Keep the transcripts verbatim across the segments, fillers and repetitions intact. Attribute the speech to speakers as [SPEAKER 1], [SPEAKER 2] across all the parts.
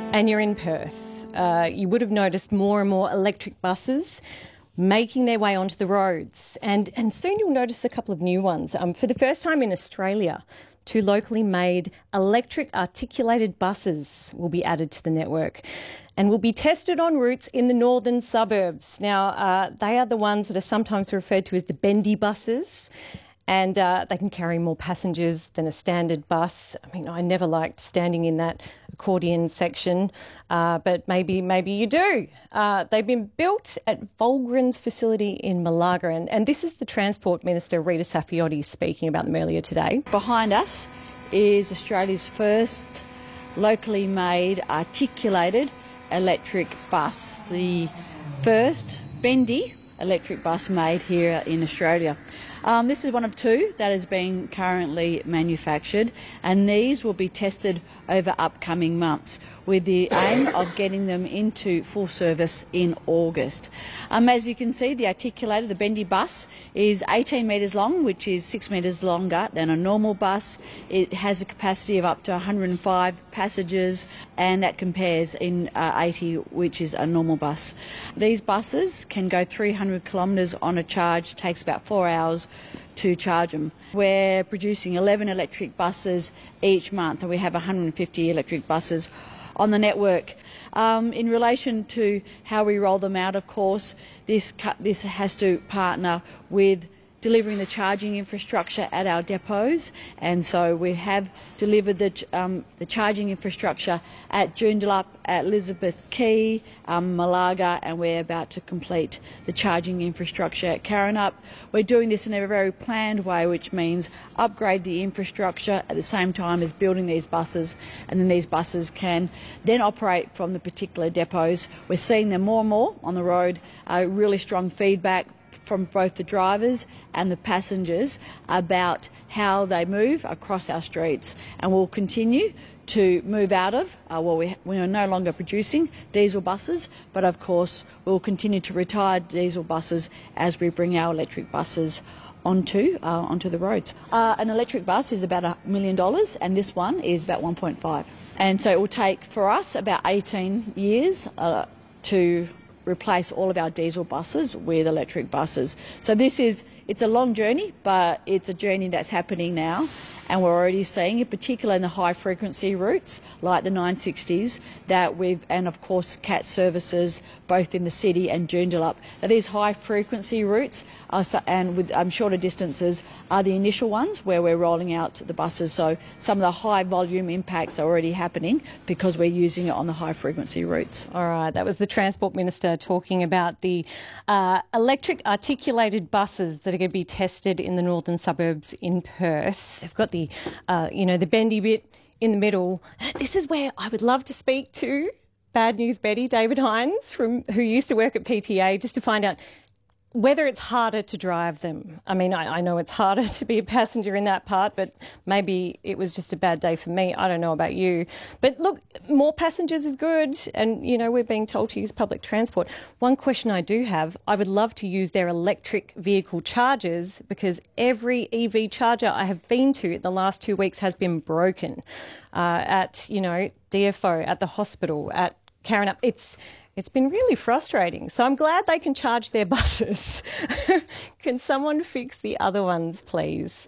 [SPEAKER 1] and you're in Perth, uh, you would have noticed more and more electric buses making their way onto the roads. And, and soon you'll notice a couple of new ones. Um, for the first time in Australia, two locally made electric articulated buses will be added to the network and will be tested on routes in the northern suburbs. Now, uh, they are the ones that are sometimes referred to as the bendy buses, and uh, they can carry more passengers than a standard bus. I mean, I never liked standing in that accordion section, uh, but maybe maybe you do. Uh, they've been built at Volgren's facility in Malaga, and, and this is the Transport Minister, Rita Saffioti, speaking about them earlier today.
[SPEAKER 2] Behind us is Australia's first locally made articulated electric bus, the first bendy electric bus made here in Australia. Um, this is one of two that is being currently manufactured, and these will be tested over upcoming months with the aim of getting them into full service in August. Um, as you can see, the articulated, the bendy bus, is eighteen metres long, which is six metres longer than a normal bus. It has a capacity of up to one hundred and five passengers, and that compares in uh, eighty, which is a normal bus. These buses can go three hundred kilometres on a charge, takes about four hours to charge them. We're producing eleven electric buses each month, and we have one hundred and fifty electric buses on the network. Um, in relation to how we roll them out, of course, this, this has to partner with delivering the charging infrastructure at our depots, and so we have delivered the, um, the charging infrastructure at Joondalup, at Elizabeth Quay, um, Malaga, and we're about to complete the charging infrastructure at Karrinyup. We're doing this in a very planned way, which means upgrade the infrastructure at the same time as building these buses, and then these buses can then operate from the particular depots. We're seeing them more and more on the road, uh, really strong feedback from both the drivers and the passengers about how they move across our streets, and we'll continue to move out of, uh, well, we, we are no longer producing diesel buses, but of course we'll continue to retire diesel buses as we bring our electric buses onto uh, onto the roads. Uh, an electric bus is about a million dollars, and this one is about one point five. And so it will take for us about eighteen years uh, to replace all of our diesel buses with electric buses. So this is, it's a long journey, but it's a journey that's happening now, and we're already seeing it, particularly in the high frequency routes like the nine sixties that we've, and of course C A T services both in the city and Joondalup. Now these high frequency routes are, and with um, shorter distances are the initial ones where we're rolling out the buses, so some of the high volume impacts are already happening because we're using it on the high frequency routes.
[SPEAKER 1] All right, that was the Transport Minister talking about the uh, electric articulated buses that are going to be tested in the northern suburbs in Perth. They've got the The, uh, you know, the bendy bit in the middle. This is where I would love to speak to Bad News Betty, David Hines, from who used to work at P T A, just to find out whether it's harder to drive them. I mean, I, I know it's harder to be a passenger in that part, but maybe it was just a bad day for me. I don't know about you. But look, more passengers is good, and, you know, we're being told to use public transport. One question I do have, I would love to use their electric vehicle chargers, because every E V charger I have been to in the last two weeks has been broken uh, at, you know, D F O, at the hospital, at Karrinyup. It's... It's been really frustrating. So I'm glad they can charge their buses. Can someone fix the other ones, please?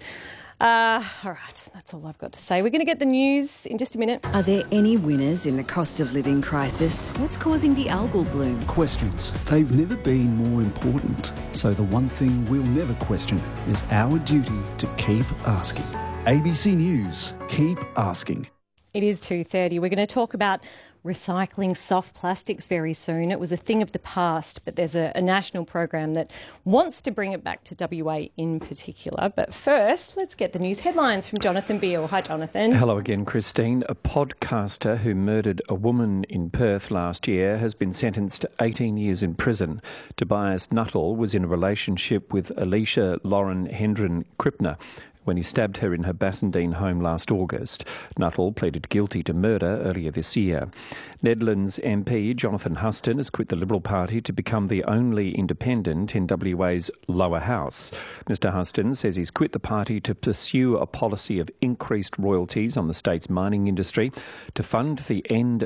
[SPEAKER 1] Uh, all right, that's all I've got to say. We're going to get the news in just a minute.
[SPEAKER 3] Are there any winners in the cost of living crisis? What's causing the algal bloom?
[SPEAKER 4] Questions. They've never been more important. So the one thing we'll never question is our duty to keep asking. A B C News, keep asking.
[SPEAKER 1] It is two thirty. We're going to talk about recycling soft plastics very soon. It was a thing of the past, but there's a, a national program that wants to bring it back to W A in particular. But first, let's get the news headlines from Jonathan Beale. Hi, Jonathan.
[SPEAKER 5] Hello again, Christine. A podcaster who murdered a woman in Perth last year has been sentenced to eighteen years in prison. Tobias Nuttall was in a relationship with Alicia Lauren Hendren Krippner when he stabbed her in her Bassendean home last August. Nuttall pleaded guilty to murder earlier this year. Nedlands M P Jonathan Huston has quit the Liberal Party to become the only independent in W A's lower house. Mr Huston says he's quit the party to pursue a policy of increased royalties on the state's mining industry, to fund the end